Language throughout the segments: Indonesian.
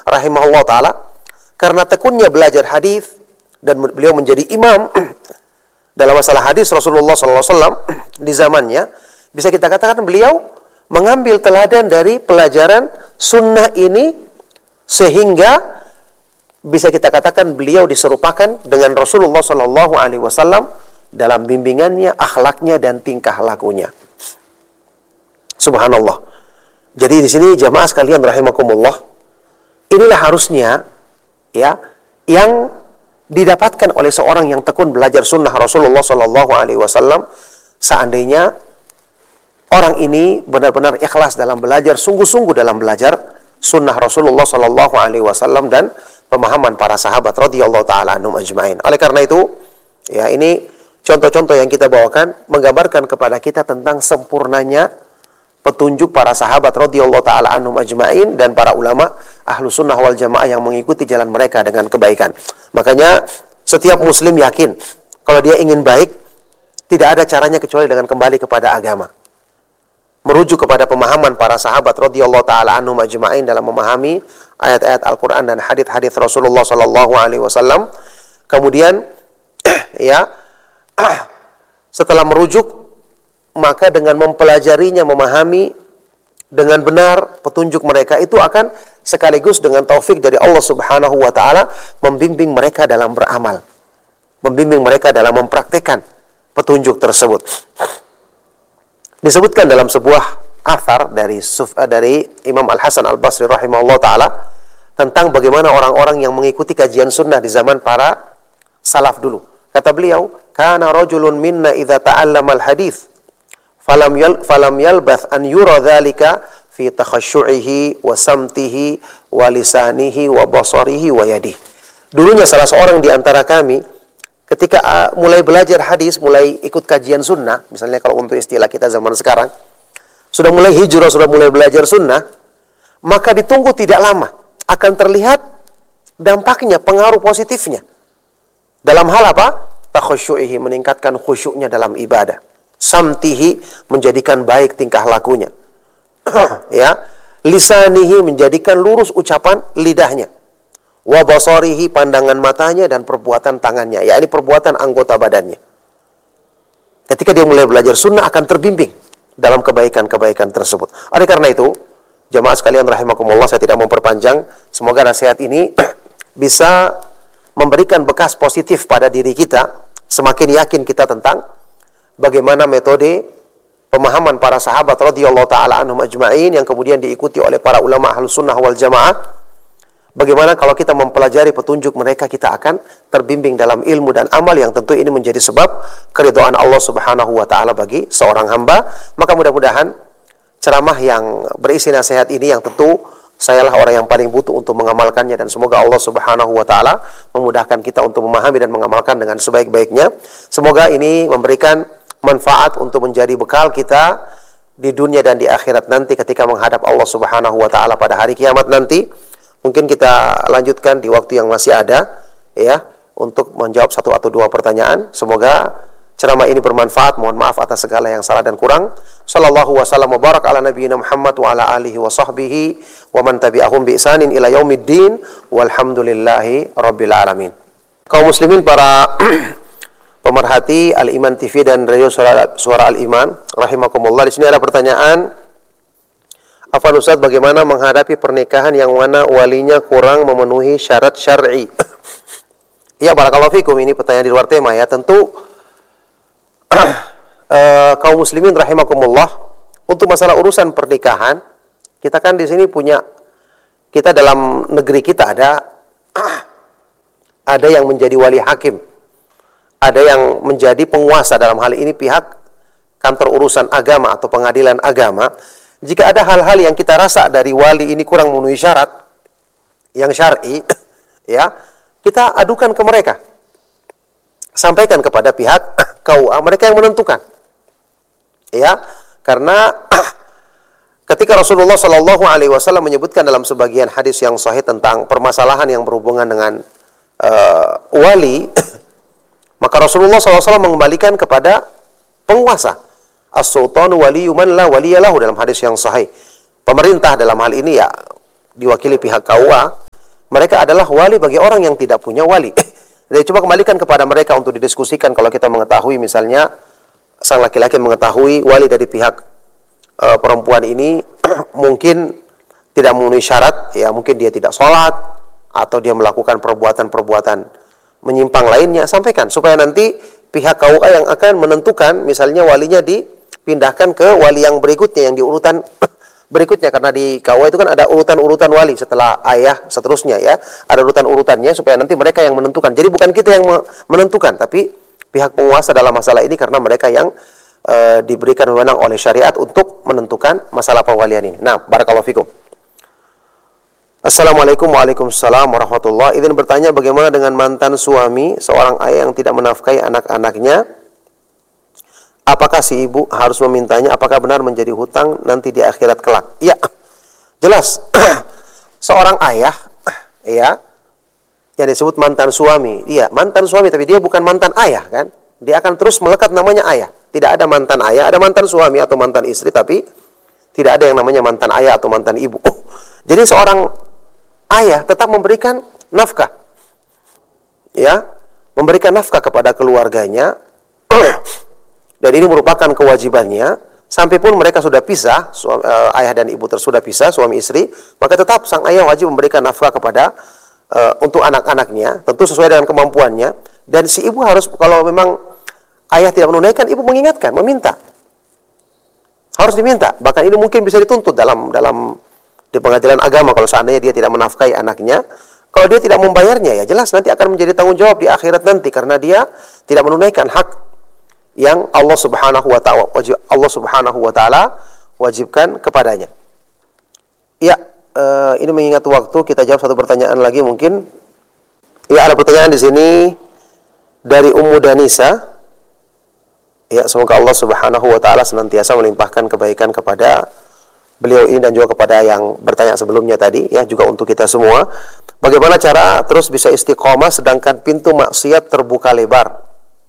rahimahullah taala, karena tekunnya belajar hadis dan beliau menjadi imam dalam masalah hadis Rasulullah SAW di zamannya, bisa kita katakan beliau mengambil teladan dari pelajaran sunnah ini, sehingga bisa kita katakan beliau diserupakan dengan Rasulullah SAW dalam bimbingannya, akhlaknya, dan tingkah lakunya. Subhanallah. Jadi di sini jamaah sekalian rahimakumullah, inilah harusnya ya yang didapatkan oleh seorang yang tekun belajar sunnah Rasulullah SAW. Seandainya orang ini benar-benar ikhlas dalam belajar, sungguh-sungguh dalam belajar sunnah Rasulullah SAW dan pemahaman para sahabat radhiyallahu taala anhum ajma'in. Oleh karena itu, ya ini contoh-contoh yang kita bawakan menggambarkan kepada kita tentang sempurnanya petunjuk para sahabat radhiyallahu taala anhum ajma'in dan para ulama ahlu sunnah wal jamaah yang mengikuti jalan mereka dengan kebaikan. Makanya setiap muslim yakin kalau dia ingin baik, tidak ada caranya kecuali dengan kembali kepada agama, merujuk kepada pemahaman para sahabat radhiyallahu taala anhum ajma'in dalam memahami ayat-ayat Al-Quran dan hadis-hadis Rasulullah SAW. Kemudian ya setelah merujuk, maka dengan mempelajarinya, memahami dengan benar petunjuk mereka, itu akan sekaligus dengan taufik dari Allah Subhanahu wa taala membimbing mereka dalam beramal, membimbing mereka dalam mempraktikkan petunjuk tersebut. Disebutkan dalam sebuah athar dari Imam Al-Hasan Al-Basri rahimahullah taala tentang bagaimana orang-orang yang mengikuti kajian sunnah di zaman para salaf dulu. Kata beliau, kana rajulun minna idza ta'allama al-hadits falam yalbath an yura dzalika fi takhasyu'ihi wa samtihi wa lisanihi wa basarihi wa yadihi. Dulunya salah seorang di antara kami ketika mulai belajar hadis, mulai ikut kajian sunnah, misalnya kalau untuk istilah kita zaman sekarang, sudah mulai hijrah, sudah mulai belajar sunnah, maka ditunggu tidak lama akan terlihat dampaknya, pengaruh positifnya. Dalam hal apa? Takhasyu'ihi, meningkatkan khusyuknya dalam ibadah. Samtihi, menjadikan baik tingkah lakunya. Ya, lisanihi, menjadikan lurus ucapan lidahnya. Wa basarihi, pandangan matanya dan perbuatan tangannya, yakni perbuatan anggota badannya. Ketika dia mulai belajar sunnah akan terbimbing dalam kebaikan-kebaikan tersebut. Oleh karena itu, jamaah sekalian rahimakumullah, saya tidak memperpanjang. Semoga nasihat ini bisa memberikan bekas positif pada diri kita. Semakin yakin kita tentang bagaimana metode pemahaman para sahabat radhiyallahu taala anhum ajma'in yang kemudian diikuti oleh para ulama ahlus sunnah wal jamaah. Bagaimana kalau kita mempelajari petunjuk mereka, kita akan terbimbing dalam ilmu dan amal yang tentu ini menjadi sebab keridhaan Allah Subhanahu wa taala bagi seorang hamba. Maka mudah-mudahan ceramah yang berisi nasihat ini, yang tentu sayalah orang yang paling butuh untuk mengamalkannya, dan semoga Allah Subhanahu wa taala memudahkan kita untuk memahami dan mengamalkan dengan sebaik-baiknya. Semoga ini memberikan manfaat untuk menjadi bekal kita di dunia dan di akhirat nanti ketika menghadap Allah Subhanahu wa taala pada hari kiamat nanti. Mungkin kita lanjutkan di waktu yang masih ada ya untuk menjawab satu atau dua pertanyaan. Semoga ceramah ini bermanfaat. Mohon maaf atas segala yang salah dan kurang. Sallallahu wasallam wa barak ala nabiyyina Muhammad wa ala alihi wa sahbihi wa man tabi'ahum bi ihsanin ila yaumiddin walhamdulillahi rabbil alamin. Kaum muslimin, para pemerhati Al-Iman TV dan Radio Suara Al-Iman rahimakumullah, di sini ada pertanyaan. Afwan Ustaz, bagaimana menghadapi pernikahan yang mana walinya kurang memenuhi syarat syar'i? Ya, barakallahu fikum, ini pertanyaan di luar tema ya. Tentu kaum muslimin rahimakumullah, untuk masalah urusan pernikahan, kita kan di sini punya, kita dalam negeri kita ada yang menjadi wali hakim, ada yang menjadi penguasa, dalam hal ini pihak kantor urusan agama atau pengadilan agama. Jika ada hal-hal yang kita rasa dari wali ini kurang memenuhi syarat yang syar'i, ya, kita adukan ke mereka. Sampaikan kepada pihak KUA, mereka yang menentukan. Ya, karena ketika Rasulullah Shallallahu alaihi wasallam menyebutkan dalam sebagian hadis yang sahih tentang permasalahan yang berhubungan dengan wali, maka Rasulullah SAW mengembalikan kepada penguasa. As-sultanu waliyyu man la waliya lahu, dalam hadis yang sahih. Pemerintah dalam hal ini ya diwakili pihak KUA, mereka adalah wali bagi orang yang tidak punya wali. Jadi coba kembalikan kepada mereka untuk didiskusikan. Kalau kita mengetahui misalnya sang laki-laki mengetahui wali dari pihak perempuan ini mungkin tidak memenuhi syarat, ya mungkin dia tidak sholat atau dia melakukan perbuatan-perbuatan menyimpang lainnya, sampaikan supaya nanti pihak KUA yang akan menentukan misalnya walinya dipindahkan ke wali yang berikutnya, yang di urutan berikutnya, karena di KUA itu kan ada urutan-urutan wali setelah ayah seterusnya, ya ada urutan-urutannya supaya nanti mereka yang menentukan. Jadi bukan kita yang menentukan, tapi pihak penguasa dalam masalah ini, karena mereka yang diberikan wewenang oleh syariat untuk menentukan masalah perwalian ini. Nah, barakallahu fikum. Assalamualaikum waalaikumsalam warahmatullahi. Izin bertanya, bagaimana dengan mantan suami seorang ayah yang tidak menafkahi anak-anaknya? Apakah si ibu harus memintanya? Apakah benar menjadi hutang nanti di akhirat kelak? Ya, jelas. Seorang ayah, ya, yang disebut mantan suami, dia mantan suami tapi dia bukan mantan ayah, kan? Dia akan terus melekat namanya ayah. Tidak ada mantan ayah, ada mantan suami atau mantan istri, tapi tidak ada yang namanya mantan ayah atau mantan ibu. Jadi seorang ayah tetap memberikan nafkah, ya, memberikan nafkah kepada keluarganya, dan ini merupakan kewajibannya. Sampai pun mereka sudah pisah, ayah dan ibu sudah pisah, suami istri, maka tetap sang ayah wajib memberikan nafkah kepada untuk anak-anaknya, tentu sesuai dengan kemampuannya. Dan si ibu harus, kalau memang ayah tidak menunaikan, ibu mengingatkan, meminta, harus diminta. Bahkan ini mungkin bisa dituntut di pengadilan agama kalau seandainya dia tidak menafkahi anaknya. Kalau dia tidak membayarnya, ya jelas nanti akan menjadi tanggung jawab di akhirat nanti, karena dia tidak menunaikan hak yang Allah Subhanahu wa taala wajibkan kepadanya. Ya, ini mengingat waktu, kita jawab satu pertanyaan lagi mungkin. Ya, ada pertanyaan di sini dari Ummu Danisa. Ya, semoga Allah Subhanahu wa taala senantiasa melimpahkan kebaikan kepada beliau ini dan juga kepada yang bertanya sebelumnya tadi, ya, juga untuk kita semua. Bagaimana cara terus bisa istiqomah sedangkan pintu maksiat terbuka lebar?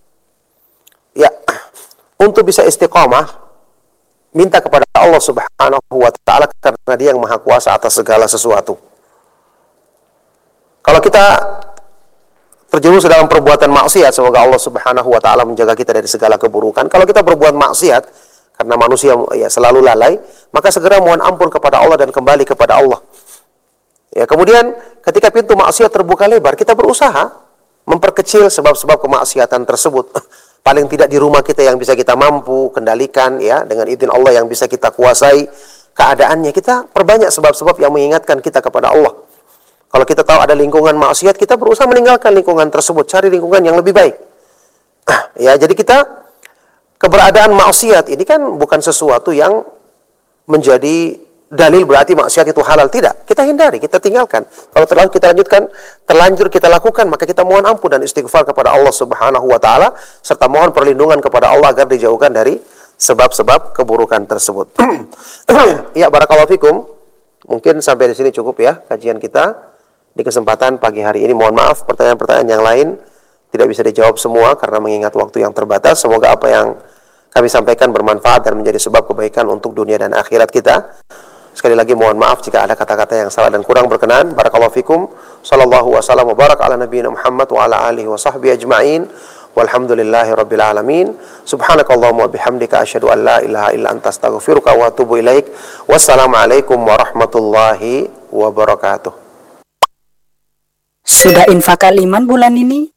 Ya, untuk bisa istiqomah, minta kepada Allah Subhanahu wa taala, karena Dia yang Maha Kuasa atas segala sesuatu. Kalau kita terjerumus dalam perbuatan maksiat, semoga Allah Subhanahu wa taala menjaga kita dari segala keburukan. Kalau kita berbuat maksiat, karena manusia ya selalu lalai, maka segera mohon ampun kepada Allah dan kembali kepada Allah. Ya, kemudian ketika pintu maksiat terbuka lebar, kita berusaha memperkecil sebab-sebab kemaksiatan tersebut. Paling tidak di rumah kita yang bisa kita mampu kendalikan, ya, dengan izin Allah yang bisa kita kuasai keadaannya, kita perbanyak sebab-sebab yang mengingatkan kita kepada Allah. Kalau kita tahu ada lingkungan maksiat, kita berusaha meninggalkan lingkungan tersebut, cari lingkungan yang lebih baik. Ya, jadi keberadaan maksiat ini kan bukan sesuatu yang menjadi dalil berarti maksiat itu halal, tidak. Kita hindari, kita tinggalkan. Kalau terlanjur kita lakukan, maka kita mohon ampun dan istighfar kepada Allah Subhanahu wa taala, serta mohon perlindungan kepada Allah agar dijauhkan dari sebab-sebab keburukan tersebut. Ya, barakallahu fikum. Mungkin sampai di sini cukup, ya, kajian kita di kesempatan pagi hari ini. Mohon maaf pertanyaan-pertanyaan yang lain tidak bisa dijawab semua karena mengingat waktu yang terbatas. Semoga apa yang kami sampaikan bermanfaat dan menjadi sebab kebaikan untuk dunia dan akhirat kita. Sekali lagi mohon maaf jika ada kata-kata yang salah dan kurang berkenan. Barakallahu fikum. Sallallahu wasallam wa barak ala nabiyina Muhammad wa ala alihi wa sahbihi ajma'in. Walhamdulillahi rabbil alamin. Subhanakallahumma bihamdika asyhadu an la ilaha illa anta astaghfiruka wa atubu ilaik. Wassalamualaikum warahmatullahi wabarakatuh. Sudah infak 5 bulan ini?